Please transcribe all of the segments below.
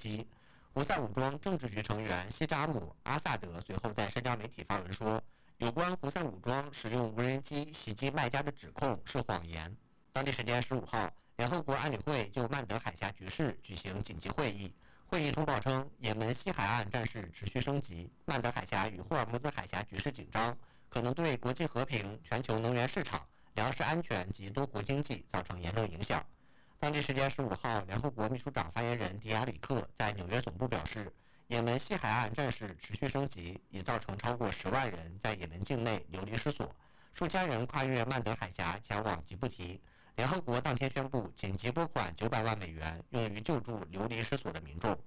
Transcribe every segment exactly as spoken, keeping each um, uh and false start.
击。胡塞武装政治局成员西扎姆·阿萨德随后在社交媒体发文说，有关胡塞武装使用无人机袭击麦加的指控是谎言。当地时间十五号，联合国安理会就曼德海峡局势举行紧急会议。会议通报称，也门西海岸战事持续升级，曼德海峡与霍尔木兹海峡局势紧张，可能对国际和平、全球能源市场、粮食安全及多国经济造成严重影响。当地时间十五号，联合国秘书长发言人迪亚里克在纽约总部表示，也门西海岸战事持续升级，已造成超过十万人在也门境内流离失所，数千人跨越曼德海峡前往吉布提。联合国当天宣布紧急拨款九百万美元，用于救助流离失所的民众。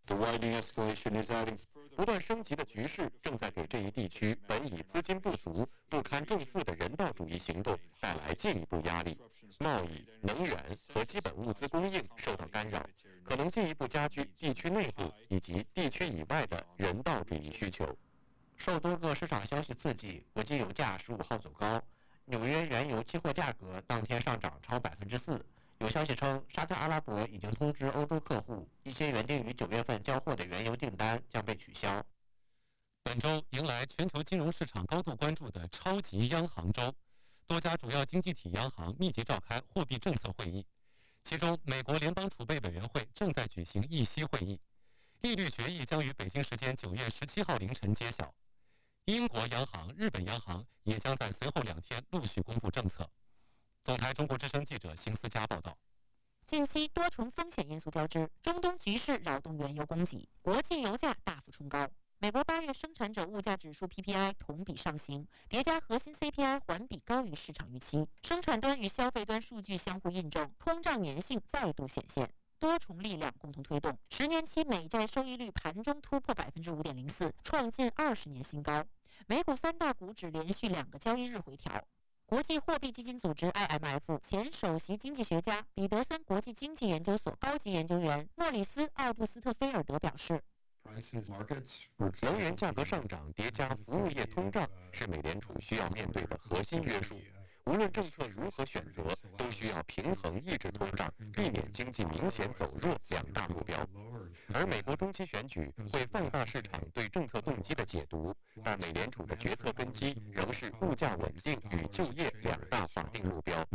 不断升级的局势正在给这一地区本已资金不足、不堪重负的人道主义行动带来进一步压力。贸易、能源和基本物资供应受到干扰，可能进一步加剧地区内部以及地区以外的人道主义需求。 受多个市场消息刺激，国际油价十五号走高，纽约原油期货价格当天上涨超百分之四。有消息称，沙特阿拉伯已经通知欧洲客户，一些原定于九月份交货的原油订单将被取消。 本周迎来全球金融市场高度关注的超级央行周，多家主要经济体央行密集召开货币政策会议，其中美国联邦储备委员会正在举行议息会议，利率决议将于北京时间九月十七号凌晨揭晓。英国央行、日本央行也将在随后两天陆续公布政策。总台中国之声记者邢思佳报道。 近期多重风险因素交织，中东局势扰动原油供给，国际油价大幅冲高。美国八月生产者物价指数 P P I 同比上行，叠加核心 C P I 环比高于市场预期，生产端与消费端数据相互印证，通胀粘性再度显现。多重力量共同推动，十年期美债收益率盘中突破 百分之五点零四， 创近二十年新高。美股三大股指连续两个交易日回调。国际货币基金组织 I M F 前首席经济学家、彼得森国际经济研究所高级研究员莫里斯·奥布斯特菲尔德表示， 能源价格上涨叠加服务业通胀是美联储需要面对的核心约束。无论政策如何选择，都需要平衡抑制通胀，避免经济明显走弱两大目标。而美国中期选举会放大市场对政策动机的解读，但美联储的决策根基仍是物价稳定与就业两大法定目标。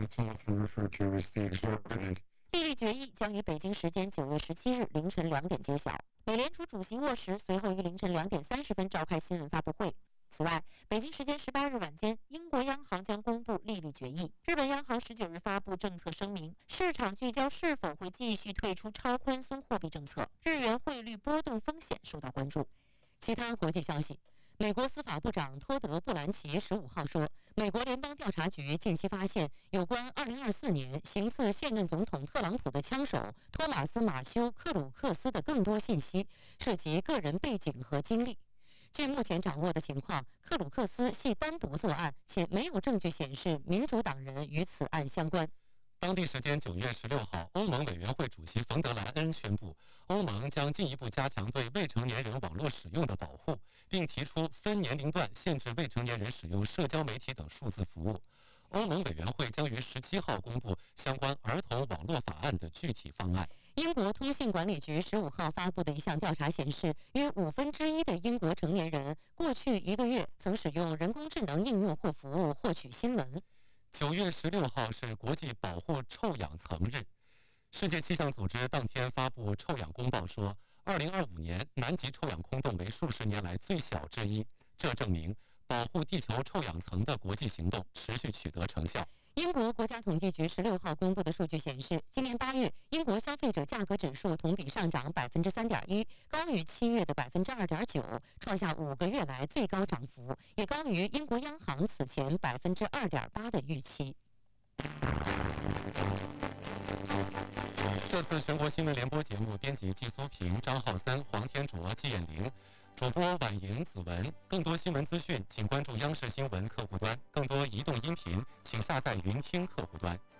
利率决议将于北京时间九月十七日凌晨两点揭晓。美联储主席沃什随后于凌晨两点三十分召开新闻发布会。此外，北京时间十八日晚间，英国央行将公布利率决议。日本央行十九日发布政策声明，市场聚焦是否会继续退出超宽松货币政策，日元汇率波动风险受到关注。 其他国际消息，美国司法部长托德·布兰奇十五号说，美国联邦调查局近期发现有关二零二四年行刺现任总统特朗普的枪手托马斯·马修·克鲁克斯的更多信息，涉及个人背景和经历。据目前掌握的情况，克鲁克斯系单独作案，且没有证据显示民主党人与此案相关。 当地时间九月十六号，欧盟委员会主席冯德莱恩宣布，欧盟将进一步加强对未成年人网络使用的保护，并提出分年龄段限制未成年人使用社交媒体等数字服务。欧盟委员会将于十七号公布相关儿童网络法案的具体方案。 英国通信管理局十五号发布的一项调查显示，约五分之一的英国成年人过去一个月曾使用人工智能应用或服务获取新闻。 九月十六号是国际保护臭氧层日。世界气象组织当天发布臭氧公报说，二零二五年南极臭氧空洞为数十年来最小之一，这证明保护地球臭氧层的国际行动持续取得成效。 英国国家统计局十六号公布的数据显示，今年八月英国消费者价格指数同比上涨百分之三点一，高于七月的百分之二点九，创下五个月来最高涨幅，也高于英国央行此前百分之二点八的预期。 这次全国新闻联播节目编辑季苏平、张浩森、黄天卓、季艳玲，主播婉莹、子文。更多新闻资讯，请关注央视新闻客户端；更多移动音频，请下载云听客户端。